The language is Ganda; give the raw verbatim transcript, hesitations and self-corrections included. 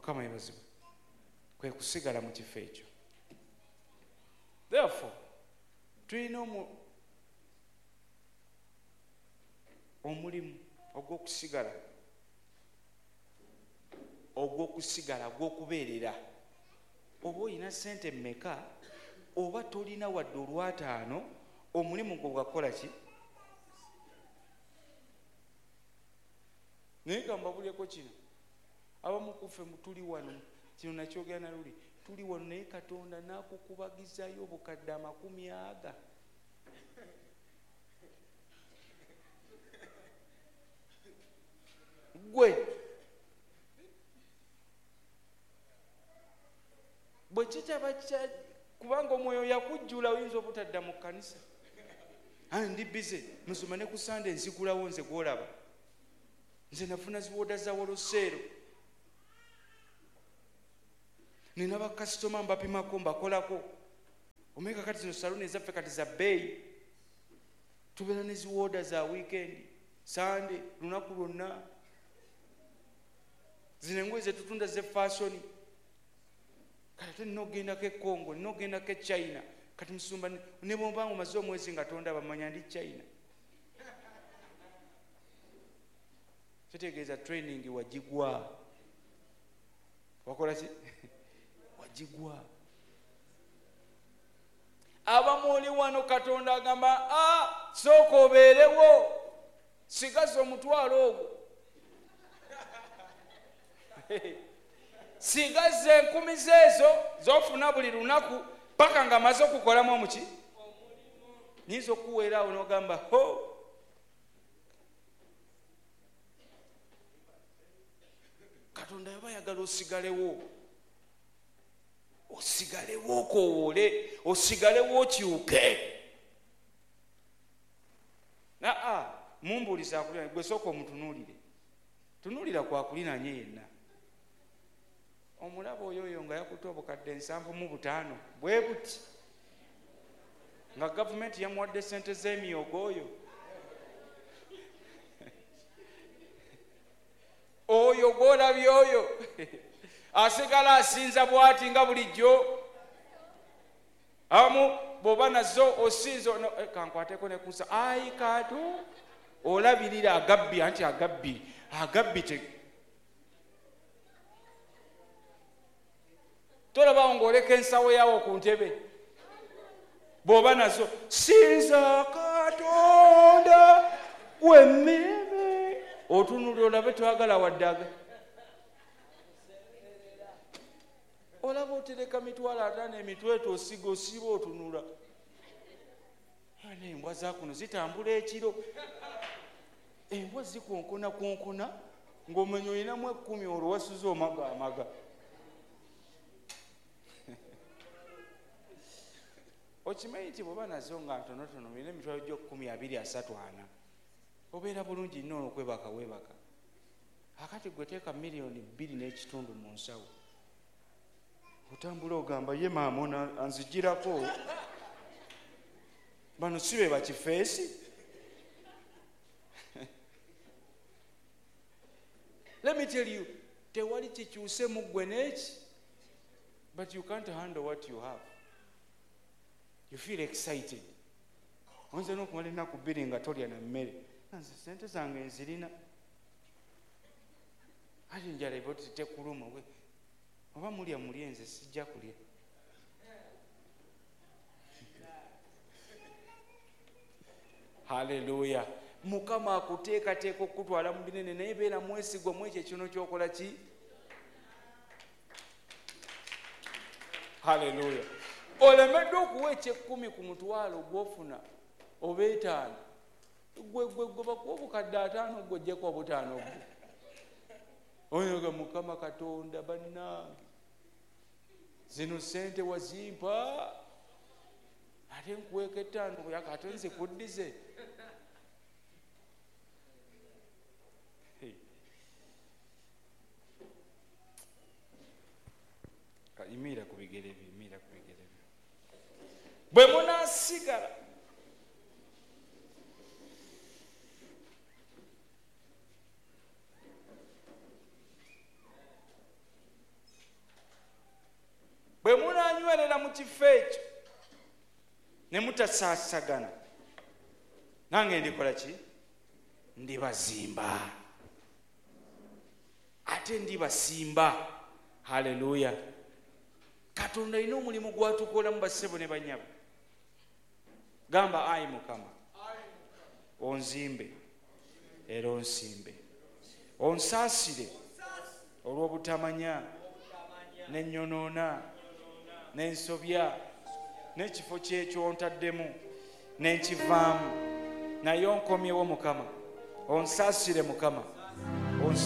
Mukama yebazibwe. Kwe kusigala mu kifo ekyo. Therefore tulina omulimu ogw'okusigala ogw'okusigala gw'okubeerera. Oba olina ssente mmeka oba tolina wadde olwataano, omulimu gwo gwakola ki? Naye ka mbabuleko kino, abamu kuffe tuli wano, kino nakyogera na luli, tuli wano naye Katonda n'akukubagizayo obukadde amakumi aga. Gwe bwe kitaba kya kubanga omwoyo yakujjula oyinza obutadda mu kkanisa. Ani ndi bize musoma ne ku Sunday nzigulawo nze gwolaba. Nze nafuna ziwoda za woloseero. Nina bakasitoma mbapimako mbakolako. Omeka kati zino saluni ezaffe kati za bbeeyi. Tubeera ne ziwoda za weekend, Sunday, lunaku lwonna. Zino engoye ze tutunda ze fashion. Kati ninogendako e Congo, ninogendako e China. Kati musumba ne bw'oba omaze omwezi nga tonda bamanya ndi China. Kitegeeza training wagigwa. Wakola ki? Wagigwa. Abamu oli wano Katonda agamba, ah, sooka obeerewo, sigaza omutwalo ogwo. Sigaza enkumi zeezo z'ofuna buli lunaku paka nga amaze okukolamu omuki nyinza okuweera awo n'ogamba ho. Katonda yaba ayagala osigalewo, osigalewo okowoole, osigalewo okyuke. Aa mumbuuliza akulina gwe sooka omutunuulire, tunuulira kwakulinanye yenna. Omulaba oyo oyo nga yakutte obukadde nsanvu mu butaano bwe buti nga gavumenti yamuwadde ssente z'emyogo oyo. Oyo gw'olabye oyo asigala asinza bw'ati nga bulijjo. Amu bw'oba nazo osinza kankwateko ne kusa ayi kato olabirira agabbi anti agabbi agabbi te tolaba ng'oleka ensawo yawo ku ntebe bw'oba nazo sinza Katonda wemmeme otunulira olabe twagala waddaga olaba otereka mitwalo ataano emitweto osiga osiba otunula. Ane embwa zakuno zitambula ekiro, embwa zikonkona konkona ng'omenya olinamu ekkumi olwo wasuza omaga amaga. Okimanyi nti bw'oba nazo nga ntonotono olina emitwalo gyo kkumi abiri asatu ana obeera bulungi nnyo okwebaka weebaka. Akati gwe teeka miliyoni bbiri n'ekitundu mu nsawo otambula ogamba ye maama anzigirako bano sibe bakifeesi. Let me tell you, tewali kikyuse mu ggwe n'eki, but you can't handle what you have. You feel excited. Onze n'okumala ennaku bbiri nga tolya na mmere. Nze ssente zange nzirina. Ate enjala eba tekuluma we. Oba mulya mulye nze sijja kulya. Hallelujah. Mukama akuteekateeka okutwala mu binene naye beera mwesigwa mu ekyo kino ky'okola ki? Hallelujah. Olemedde okuwa eky'ekkumi ku mutwalo gw'ofuna oba etaano. Gwe gwe gwe bakuwa obukadde ataano gwe ojjeko obutaano bwo. Oyoga Mukama Katonda bannange. Zino ssente wazimpa. Ate nkuweeka ettaano yakate nze kuddize. Yimira ku bigere bye, yimira ku bigere bye. Bwe munaasigala kifo ekyo ne mutasaasagana, nange ndikola ki? Ndibazimba ate ndibasimba. Haleluya! Katonda alina omulimu gwatukola mu bassebo ne banyabo. Gamba, ayi Mukama, onzimbe era onsimbe, onsaasire olw'obutamanya n'ennyonoona n'ensobya n'ekifo kyekyontademu n'enkivaamu, naye onkomyewo Mukama, onsaasire Mukama,